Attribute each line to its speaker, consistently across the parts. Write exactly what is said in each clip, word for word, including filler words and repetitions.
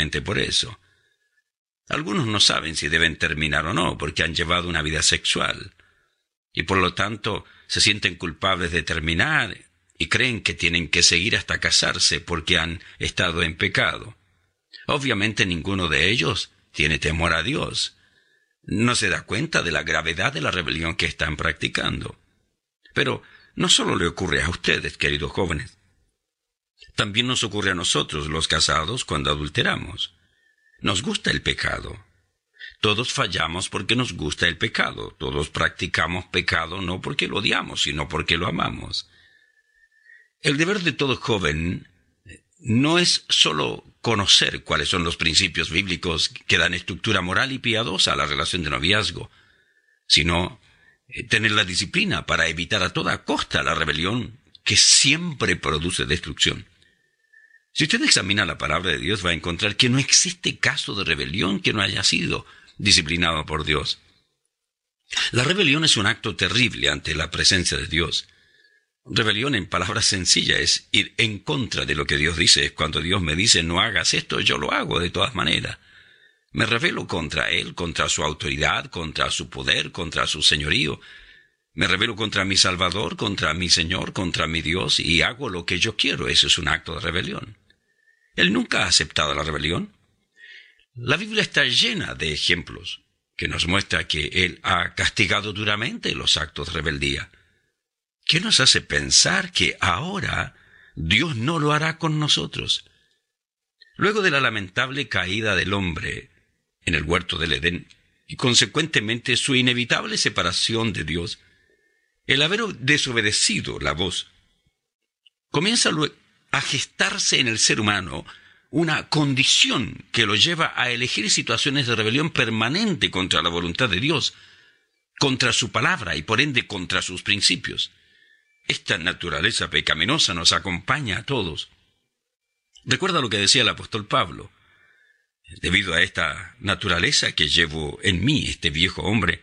Speaker 1: simplemente por eso. Algunos no saben si deben terminar o no porque han llevado una vida sexual y por lo tanto se sienten culpables de terminar y creen que tienen que seguir hasta casarse porque han estado en pecado. Obviamente ninguno de ellos tiene temor a Dios. No se da cuenta de la gravedad de la rebelión que están practicando. Pero no solo le ocurre a ustedes, queridos jóvenes. También nos ocurre a nosotros, los casados, cuando adulteramos. Nos gusta el pecado. Todos fallamos porque nos gusta el pecado. Todos practicamos pecado no porque lo odiamos, sino porque lo amamos. El deber de todo joven no es solo conocer cuáles son los principios bíblicos que dan estructura moral y piadosa a la relación de noviazgo, sino tener la disciplina para evitar a toda costa la rebelión que siempre produce destrucción. Si usted examina la palabra de Dios, va a encontrar que no existe caso de rebelión que no haya sido disciplinado por Dios. La rebelión es un acto terrible ante la presencia de Dios. Rebelión, en palabras sencillas, es ir en contra de lo que Dios dice. Es cuando Dios me dice, no hagas esto, yo lo hago de todas maneras. Me rebelo contra Él, contra su autoridad, contra su poder, contra su señorío. Me rebelo contra mi Salvador, contra mi Señor, contra mi Dios, y hago lo que yo quiero. Eso es un acto de rebelión. Él nunca ha aceptado la rebelión. La Biblia está llena de ejemplos que nos muestra que Él ha castigado duramente los actos de rebeldía. ¿Qué nos hace pensar que ahora Dios no lo hará con nosotros? Luego de la lamentable caída del hombre en el huerto del Edén, y consecuentemente su inevitable separación de Dios, el haber desobedecido la voz, comienza a gestarse en el ser humano una condición que lo lleva a elegir situaciones de rebelión permanente contra la voluntad de Dios, contra su palabra y por ende contra sus principios. Esta naturaleza pecaminosa nos acompaña a todos. Recuerda lo que decía el apóstol Pablo. Debido a esta naturaleza que llevo en mí, este viejo hombre,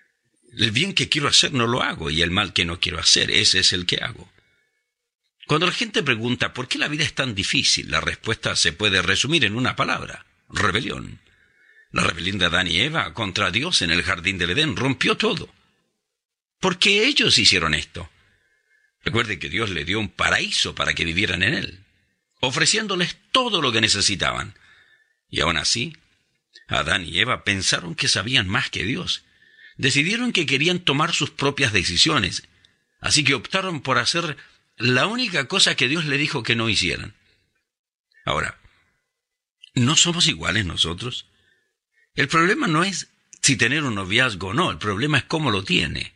Speaker 1: el bien que quiero hacer no lo hago y el mal que no quiero hacer, ese es el que hago. Cuando la gente pregunta ¿por qué la vida es tan difícil?, la respuesta se puede resumir en una palabra: rebelión. La rebelión de Adán y Eva contra Dios en el jardín del Edén rompió todo. ¿Por qué ellos hicieron esto? Recuerde que Dios les dio un paraíso para que vivieran en él, ofreciéndoles todo lo que necesitaban. Y aún así, Adán y Eva pensaron que sabían más que Dios. Decidieron que querían tomar sus propias decisiones, así que optaron por hacer la única cosa que Dios les dijo que no hicieran. Ahora, ¿no somos iguales nosotros? El problema no es si tener un noviazgo o no, el problema es cómo lo tiene.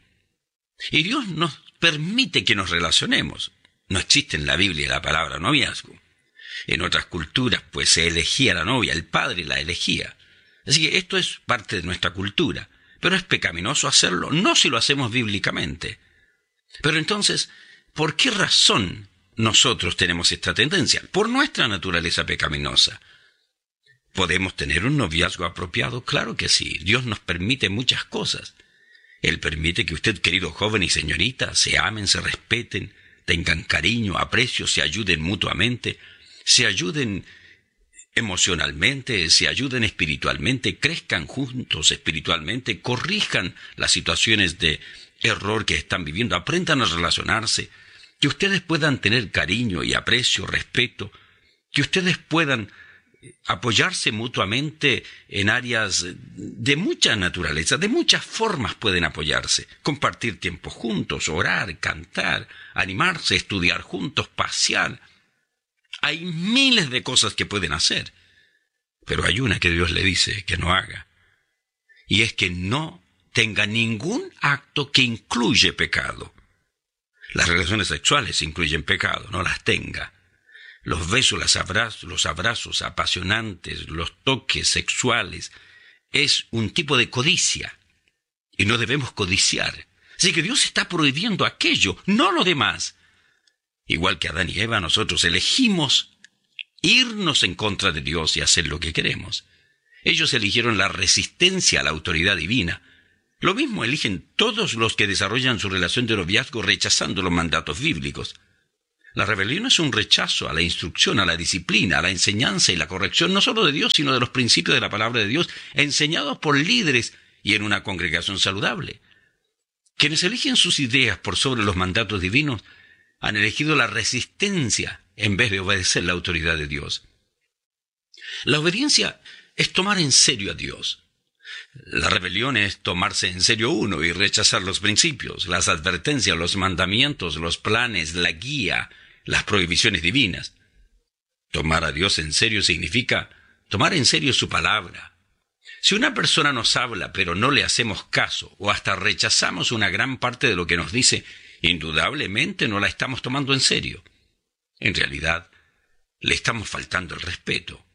Speaker 1: Y Dios nos permite que nos relacionemos. No existe en la Biblia la palabra noviazgo. En otras culturas, pues, se elegía la novia, el padre la elegía. Así que esto es parte de nuestra cultura. Pero es pecaminoso hacerlo, no si lo hacemos bíblicamente. Pero entonces, ¿por qué razón nosotros tenemos esta tendencia? Por nuestra naturaleza pecaminosa. ¿Podemos tener un noviazgo apropiado? Claro que sí. Dios nos permite muchas cosas. Él permite que usted, querido joven y señorita, se amen, se respeten, tengan cariño, aprecio, se ayuden mutuamente, se ayuden emocionalmente, se ayuden espiritualmente, crezcan juntos espiritualmente, corrijan las situaciones de error que están viviendo, aprendan a relacionarse, que ustedes puedan tener cariño y aprecio, respeto, que ustedes puedan apoyarse mutuamente en áreas de mucha naturaleza, de muchas formas pueden apoyarse, compartir tiempo juntos, orar, cantar, animarse, estudiar juntos, pasear. Hay miles de cosas que pueden hacer, pero hay una que Dios le dice que no haga, y es que no tenga ningún acto que incluye pecado. Las relaciones sexuales incluyen pecado, no las tenga. Los besos, los abrazos, los abrazos apasionantes, los toques sexuales, es un tipo de codicia, y no debemos codiciar. Así que Dios está prohibiendo aquello, no lo demás. Igual que Adán y Eva, nosotros elegimos irnos en contra de Dios y hacer lo que queremos. Ellos eligieron la resistencia a la autoridad divina. Lo mismo eligen todos los que desarrollan su relación de noviazgo rechazando los mandatos bíblicos. La rebelión es un rechazo a la instrucción, a la disciplina, a la enseñanza y la corrección, no solo de Dios, sino de los principios de la palabra de Dios, enseñados por líderes y en una congregación saludable. Quienes eligen sus ideas por sobre los mandatos divinos han elegido la resistencia en vez de obedecer la autoridad de Dios. La obediencia es tomar en serio a Dios. La rebelión es tomarse en serio uno y rechazar los principios, las advertencias, los mandamientos, los planes, la guía, las prohibiciones divinas. Tomar a Dios en serio significa tomar en serio su palabra. Si una persona nos habla pero no le hacemos caso o hasta rechazamos una gran parte de lo que nos dice, indudablemente no la estamos tomando en serio. En realidad, le estamos faltando el respeto.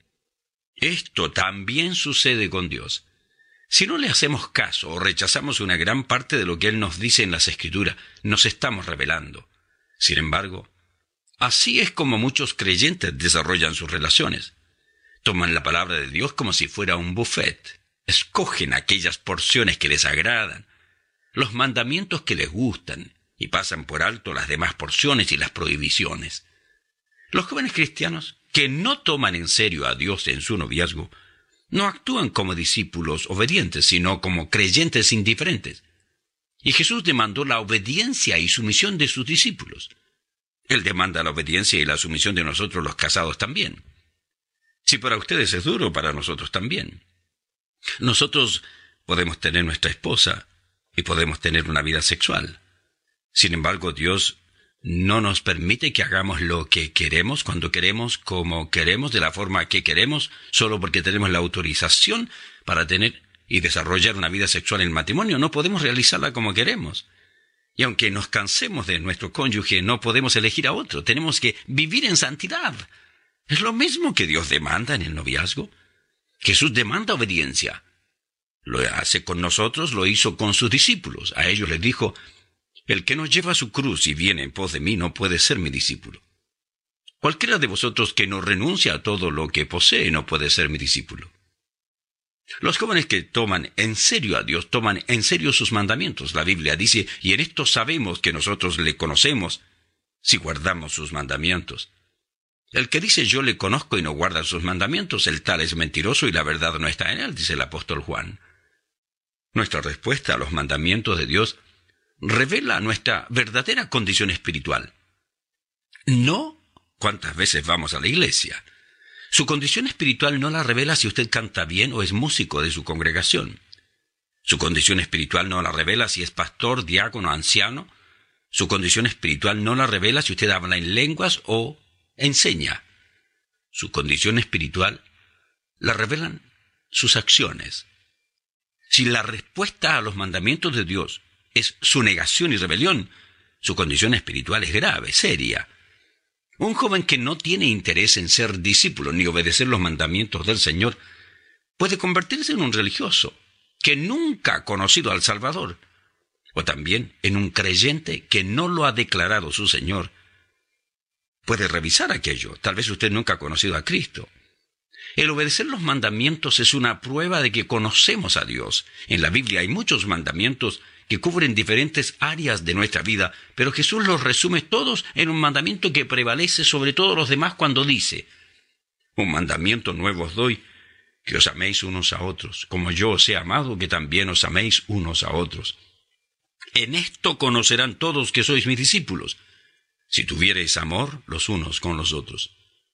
Speaker 1: Esto también sucede con Dios. Si no le hacemos caso o rechazamos una gran parte de lo que Él nos dice en las Escrituras, nos estamos rebelando. Sin embargo, así es como muchos creyentes desarrollan sus relaciones. Toman la palabra de Dios como si fuera un buffet. Escogen aquellas porciones que les agradan, los mandamientos que les gustan, y pasan por alto las demás porciones y las prohibiciones. Los jóvenes cristianos que no toman en serio a Dios en su noviazgo no actúan como discípulos obedientes, sino como creyentes indiferentes. Y Jesús demandó la obediencia y sumisión de sus discípulos. Él demanda la obediencia y la sumisión de nosotros los casados también. Si para ustedes es duro, para nosotros también. Nosotros podemos tener nuestra esposa y podemos tener una vida sexual. Sin embargo, Dios no nos permite que hagamos lo que queremos, cuando queremos, como queremos, de la forma que queremos, solo porque tenemos la autorización para tener y desarrollar una vida sexual en el matrimonio. No podemos realizarla como queremos. Y aunque nos cansemos de nuestro cónyuge, no podemos elegir a otro. Tenemos que vivir en santidad. Es lo mismo que Dios demanda en el noviazgo. Jesús demanda obediencia. Lo hace con nosotros, lo hizo con sus discípulos. A ellos les dijo: el que no lleva su cruz y viene en pos de mí no puede ser mi discípulo. Cualquiera de vosotros que no renuncia a todo lo que posee no puede ser mi discípulo. Los jóvenes que toman en serio a Dios, toman en serio sus mandamientos. La Biblia dice: y en esto sabemos que nosotros le conocemos, si guardamos sus mandamientos. El que dice yo le conozco y no guarda sus mandamientos, el tal es mentiroso y la verdad no está en él, dice el apóstol Juan. Nuestra respuesta a los mandamientos de Dios revela nuestra verdadera condición espiritual. No cuántas veces vamos a la iglesia. Su condición espiritual no la revela si usted canta bien o es músico de su congregación. Su condición espiritual no la revela si es pastor, diácono, anciano. Su condición espiritual no la revela si usted habla en lenguas o enseña. Su condición espiritual la revelan sus acciones. Si la respuesta a los mandamientos de Dios es su negación y rebelión, su condición espiritual es grave, seria. Un joven que no tiene interés en ser discípulo ni obedecer los mandamientos del Señor puede convertirse en un religioso que nunca ha conocido al Salvador, o también en un creyente que no lo ha declarado su Señor. Puede revisar aquello. Tal vez usted nunca ha conocido a Cristo. El obedecer los mandamientos es una prueba de que conocemos a Dios. En la Biblia hay muchos mandamientos que cubren diferentes áreas de nuestra vida, pero Jesús los resume todos en un mandamiento que prevalece sobre todos los demás cuando dice: un mandamiento nuevo os doy, que os améis unos a otros, como yo os he amado, que también os améis unos a otros. En esto conocerán todos que sois mis discípulos, si tuviereis amor los unos con los otros.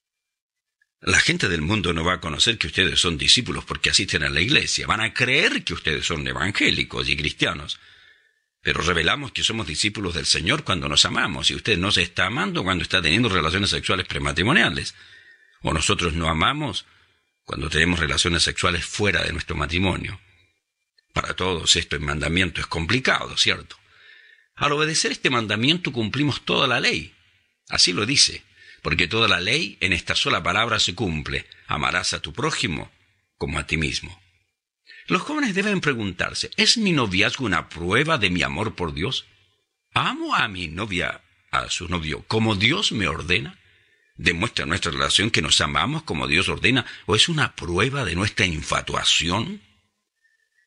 Speaker 1: La gente del mundo no va a conocer que ustedes son discípulos porque asisten a la iglesia. Van a creer que ustedes son evangélicos y cristianos. Pero revelamos que somos discípulos del Señor cuando nos amamos, y usted no se está amando cuando está teniendo relaciones sexuales prematrimoniales. O nosotros no amamos cuando tenemos relaciones sexuales fuera de nuestro matrimonio. Para todos este mandamiento es complicado, ¿cierto? Al obedecer este mandamiento cumplimos toda la ley. Así lo dice, porque toda la ley en esta sola palabra se cumple: amarás a tu prójimo como a ti mismo. Los jóvenes deben preguntarse: ¿es mi noviazgo una prueba de mi amor por Dios? ¿Amo a mi novia, a su novio, como Dios me ordena? ¿Demuestra nuestra relación que nos amamos como Dios ordena, o es una prueba de nuestra infatuación?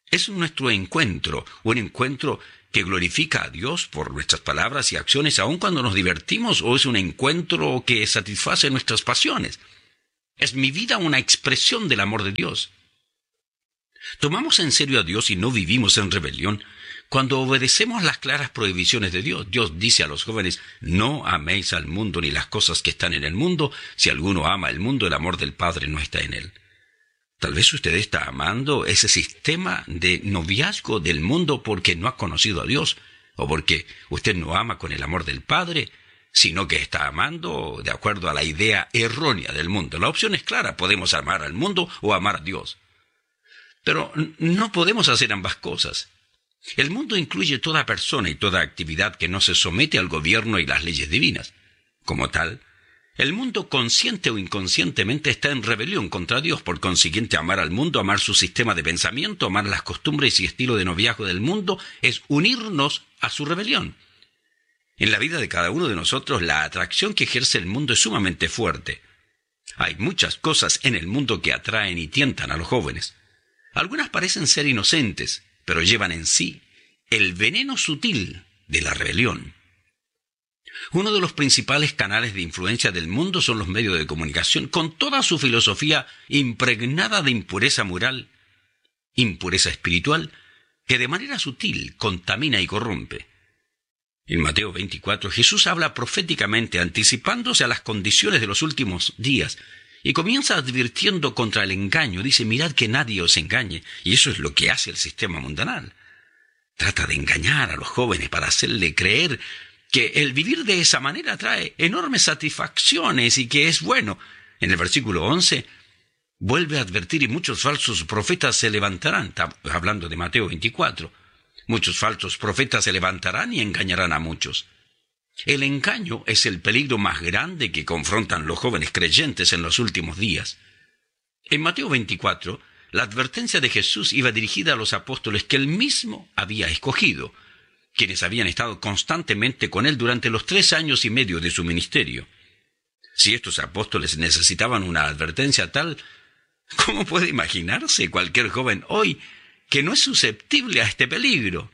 Speaker 1: ¿Es nuestro encuentro un encuentro que glorifica a Dios por nuestras palabras y acciones aun cuando nos divertimos, o es un encuentro que satisface nuestras pasiones? ¿Es mi vida una expresión del amor de Dios? ¿Tomamos en serio a Dios y no vivimos en rebelión cuando obedecemos las claras prohibiciones de Dios? Dios dice a los jóvenes: no améis al mundo ni las cosas que están en el mundo. Si alguno ama el mundo, el amor del Padre no está en él. Tal vez usted está amando ese sistema de noviazgo del mundo porque no ha conocido a Dios, o porque usted no ama con el amor del Padre, sino que está amando de acuerdo a la idea errónea del mundo. La opción es clara: podemos amar al mundo o amar a Dios. Pero no podemos hacer ambas cosas. El mundo incluye toda persona y toda actividad que no se somete al gobierno y las leyes divinas. Como tal, el mundo consciente o inconscientemente está en rebelión contra Dios. Por consiguiente, amar al mundo, amar su sistema de pensamiento, amar las costumbres y estilo de noviazgo del mundo, es unirnos a su rebelión. En la vida de cada uno de nosotros, la atracción que ejerce el mundo es sumamente fuerte. Hay muchas cosas en el mundo que atraen y tientan a los jóvenes. Algunas parecen ser inocentes, pero llevan en sí el veneno sutil de la rebelión. Uno de los principales canales de influencia del mundo son los medios de comunicación, con toda su filosofía impregnada de impureza moral, impureza espiritual, que de manera sutil contamina y corrompe. En Mateo veinticuatro, Jesús habla proféticamente, anticipándose a las condiciones de los últimos días, y comienza advirtiendo contra el engaño. Dice: mirad que nadie os engañe. Y eso es lo que hace el sistema mundanal. Trata de engañar a los jóvenes para hacerle creer que el vivir de esa manera trae enormes satisfacciones y que es bueno. En el versículo once, vuelve a advertir: y muchos falsos profetas se levantarán. Está hablando de Mateo veinticuatro. Muchos falsos profetas se levantarán y engañarán a muchos. El engaño es el peligro más grande que confrontan los jóvenes creyentes en los últimos días. En Mateo veinticuatro, la advertencia de Jesús iba dirigida a los apóstoles que él mismo había escogido, quienes habían estado constantemente con él durante los tres años y medio de su ministerio. Si estos apóstoles necesitaban una advertencia tal, ¿cómo puede imaginarse cualquier joven hoy que no es susceptible a este peligro?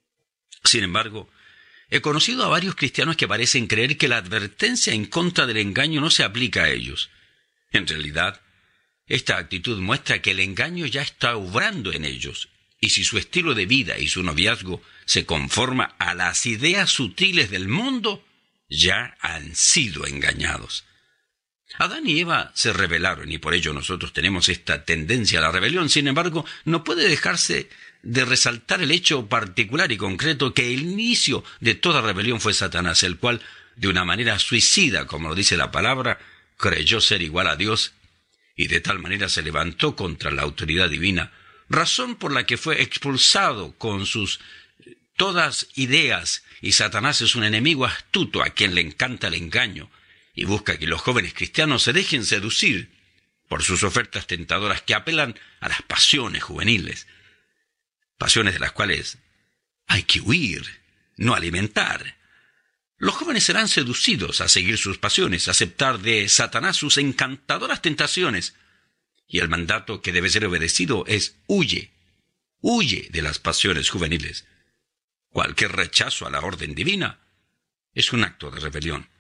Speaker 1: Sin embargo, he conocido a varios cristianos que parecen creer que la advertencia en contra del engaño no se aplica a ellos. En realidad, esta actitud muestra que el engaño ya está obrando en ellos, y si su estilo de vida y su noviazgo se conforma a las ideas sutiles del mundo, ya han sido engañados. Adán y Eva se rebelaron, y por ello nosotros tenemos esta tendencia a la rebelión. Sin embargo, no puede dejarse de resaltar el hecho particular y concreto que el inicio de toda rebelión fue Satanás, el cual, de una manera suicida, como lo dice la palabra, creyó ser igual a Dios, y de tal manera se levantó contra la autoridad divina, razón por la que fue expulsado con sus todas ideas, y Satanás es un enemigo astuto a quien le encanta el engaño, y busca que los jóvenes cristianos se dejen seducir por sus ofertas tentadoras que apelan a las pasiones juveniles, pasiones de las cuales hay que huir, no alimentar. Los jóvenes serán seducidos a seguir sus pasiones, a aceptar de Satanás sus encantadoras tentaciones, y el mandato que debe ser obedecido es: huye, huye de las pasiones juveniles. Cualquier rechazo a la orden divina es un acto de rebelión.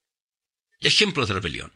Speaker 1: Ejemplos de rebelión.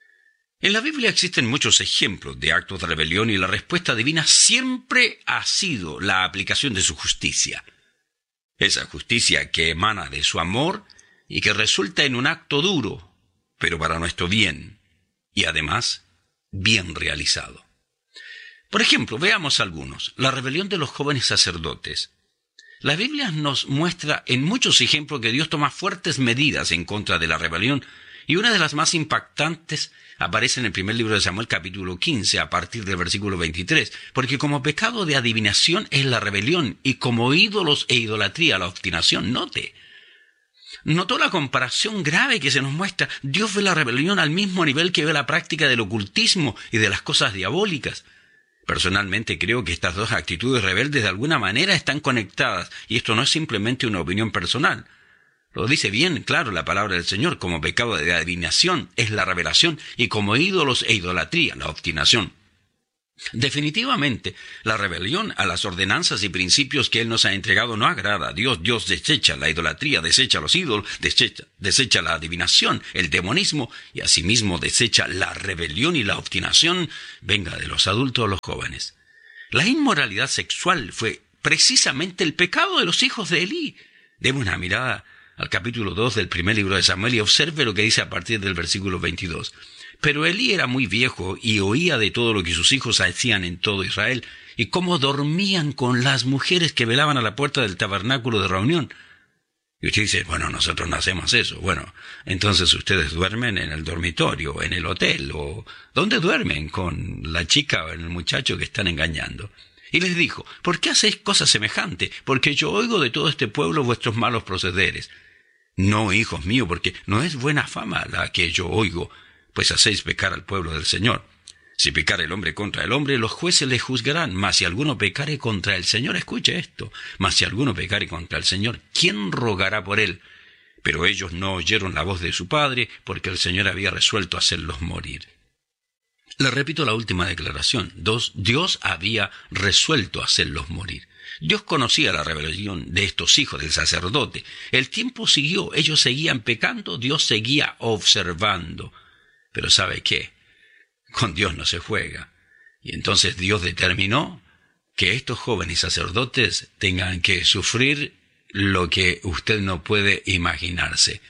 Speaker 1: En la Biblia existen muchos ejemplos de actos de rebelión, y la respuesta divina siempre ha sido la aplicación de su justicia. Esa justicia que emana de su amor y que resulta en un acto duro, pero para nuestro bien, y además bien realizado. Por ejemplo, veamos algunos. La rebelión de los jóvenes sacerdotes. La Biblia nos muestra en muchos ejemplos que Dios toma fuertes medidas en contra de la rebelión, y una de las más impactantes aparece en el primer libro de Samuel, capítulo quince, a partir del versículo veintitrés, porque como pecado de adivinación es la rebelión, y como ídolos e idolatría la obstinación. Note, notó la comparación grave que se nos muestra. Dios ve la rebelión al mismo nivel que ve la práctica del ocultismo y de las cosas diabólicas. Personalmente creo que estas dos actitudes rebeldes de alguna manera están conectadas, y esto no es simplemente una opinión personal. Lo dice bien claro la palabra del Señor: como pecado de adivinación es la revelación, y como ídolos e idolatría la obstinación. Definitivamente, la rebelión a las ordenanzas y principios que Él nos ha entregado no agrada a Dios. Dios desecha la idolatría, desecha los ídolos, desecha, desecha la adivinación, el demonismo, y asimismo desecha la rebelión y la obstinación, venga de los adultos o los jóvenes. La inmoralidad sexual fue precisamente el pecado de los hijos de Elí. Demos una mirada al capítulo dos del primer libro de Samuel y observe lo que dice a partir del versículo veintidós. Pero Elí era muy viejo y oía de todo lo que sus hijos hacían en todo Israel y cómo dormían con las mujeres que velaban a la puerta del tabernáculo de reunión. Y usted dice, bueno, nosotros no hacemos eso. Bueno, entonces ustedes duermen en el dormitorio, en el hotel, o ¿dónde duermen? Con la chica o el muchacho que están engañando. Y les dijo, ¿por qué hacéis cosas semejantes? Porque yo oigo de todo este pueblo vuestros malos procederes. No, hijos míos, porque no es buena fama la que yo oigo, pues hacéis pecar al pueblo del Señor. Si pecare el hombre contra el hombre, los jueces le juzgarán, mas si alguno pecare contra el Señor, escuche esto, mas si alguno pecare contra el Señor, ¿quién rogará por él? Pero ellos no oyeron la voz de su padre, porque el Señor había resuelto hacerlos morir. Le repito la última declaración. Dos, Dios había resuelto hacerlos morir. Dios conocía la rebelión de estos hijos del sacerdote. El tiempo siguió, ellos seguían pecando, Dios seguía observando. Pero ¿sabe qué? Con Dios no se juega. Y entonces Dios determinó que estos jóvenes sacerdotes tengan que sufrir lo que usted no puede imaginarse.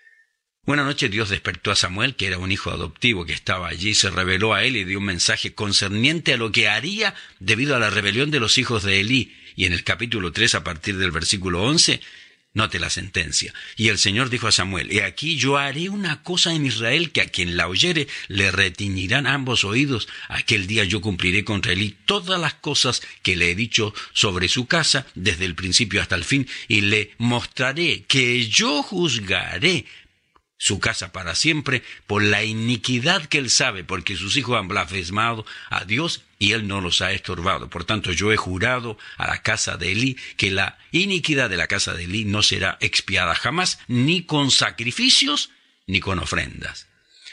Speaker 1: Una noche Dios despertó a Samuel, que era un hijo adoptivo que estaba allí, se reveló a él y dio un mensaje concerniente a lo que haría debido a la rebelión de los hijos de Elí. Y en el capítulo tres, a partir del versículo once, note la sentencia. Y el Señor dijo a Samuel, he aquí yo haré una cosa en Israel que a quien la oyere le retiñirán ambos oídos. Aquel día yo cumpliré contra Elí todas las cosas que le he dicho sobre su casa desde el principio hasta el fin, y le mostraré que yo juzgaré su casa para siempre por la iniquidad que él sabe, porque sus hijos han blasfemado a Dios y él no los ha estorbado. Por tanto, yo he jurado a la casa de Elí que la iniquidad de la casa de Elí no será expiada jamás, ni con sacrificios, ni con ofrendas.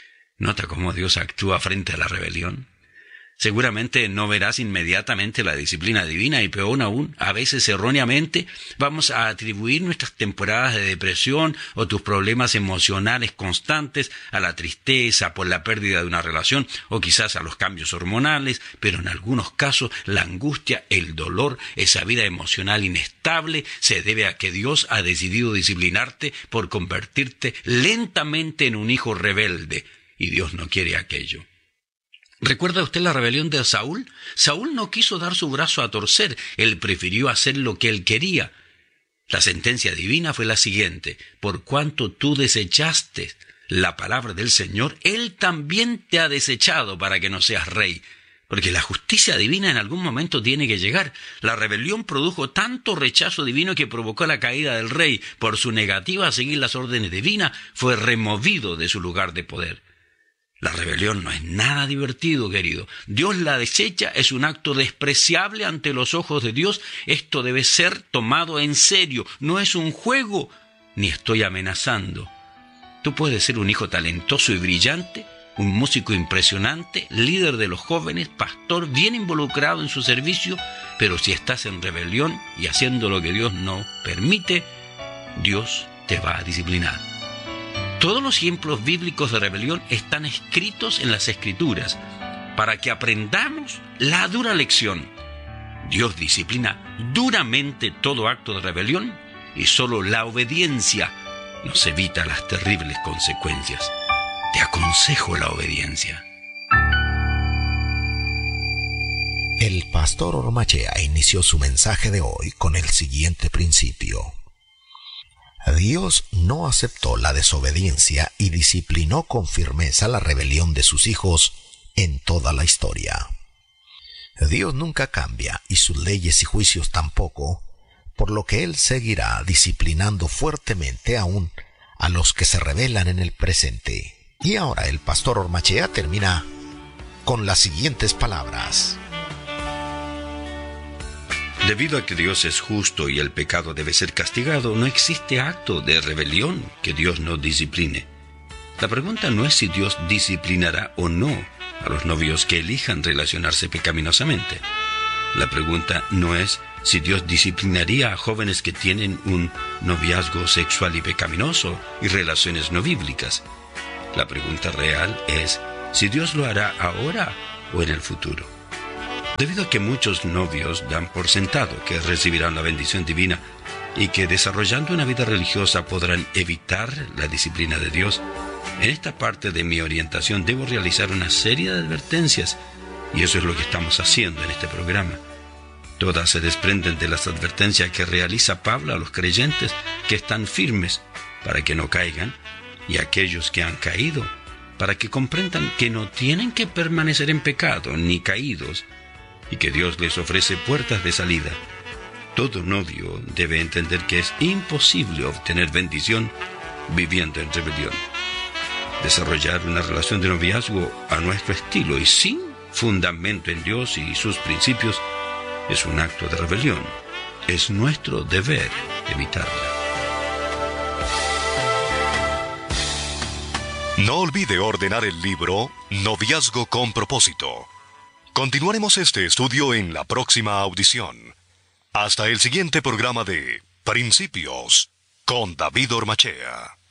Speaker 1: ¿Nota cómo Dios actúa frente a la rebelión? Seguramente no verás inmediatamente la disciplina divina y peor aún, a veces erróneamente, vamos a atribuir nuestras temporadas de depresión o tus problemas emocionales constantes a la tristeza por la pérdida de una relación o quizás a los cambios hormonales, pero en algunos casos la angustia, el dolor, esa vida emocional inestable se debe a que Dios ha decidido disciplinarte por convertirte lentamente en un hijo rebelde y Dios no quiere aquello. ¿Recuerda usted la rebelión de Saúl? Saúl no quiso dar su brazo a torcer, él prefirió hacer lo que él quería. La sentencia divina fue la siguiente: por cuanto tú desechaste la palabra del Señor, él también te ha desechado para que no seas rey. Porque la justicia divina en algún momento tiene que llegar. La rebelión produjo tanto rechazo divino que provocó la caída del rey. Por su negativa a seguir las órdenes divinas, fue removido de su lugar de poder. La rebelión no es nada divertido, querido. Dios la desecha, es un acto despreciable ante los ojos de Dios. Esto debe ser tomado en serio. No es un juego, ni estoy amenazando. Tú puedes ser un hijo talentoso y brillante, un músico impresionante, líder de los jóvenes, pastor bien involucrado en su servicio, pero si estás en rebelión y haciendo lo que Dios no permite, Dios te va a disciplinar. Todos los ejemplos bíblicos de rebelión están escritos en las Escrituras para que aprendamos la dura lección. Dios disciplina duramente todo acto de rebelión y solo la obediencia nos evita las terribles consecuencias. Te aconsejo la obediencia.
Speaker 2: El pastor Ormachea inició su mensaje de hoy con el siguiente principio. Dios no aceptó la desobediencia y disciplinó con firmeza la rebelión de sus hijos en toda la historia. Dios nunca cambia y sus leyes y juicios tampoco, por lo que Él seguirá disciplinando fuertemente aún a los que se rebelan en el presente. Y ahora el pastor Ormachea termina con las siguientes palabras.
Speaker 1: Debido a que Dios es justo y el pecado debe ser castigado, no existe acto de rebelión que Dios no discipline. La pregunta no es si Dios disciplinará o no, a los novios que elijan relacionarse pecaminosamente. La pregunta no es si Dios disciplinaría a jóvenes que tienen un noviazgo sexual y pecaminoso y relaciones no bíblicas. La pregunta real es si Dios lo hará ahora o en el futuro. Debido a que muchos novios dan por sentado que recibirán la bendición divina y que desarrollando una vida religiosa podrán evitar la disciplina de Dios, en esta parte de mi orientación debo realizar una serie de advertencias, y eso es lo que estamos haciendo en este programa. Todas se desprenden de las advertencias que realiza Pablo a los creyentes que están firmes para que no caigan, y a aquellos que han caído, para que comprendan que no tienen que permanecer en pecado ni caídos, y que Dios les ofrece puertas de salida. Todo novio debe entender que es imposible obtener bendición viviendo en rebelión. Desarrollar una relación de noviazgo a nuestro estilo y sin fundamento en Dios y sus principios es un acto de rebelión. Es nuestro deber evitarla.
Speaker 3: No olvide ordenar el libro Noviazgo con propósito. Continuaremos este estudio en la próxima audición. Hasta el siguiente programa de Principios con David Ormachea.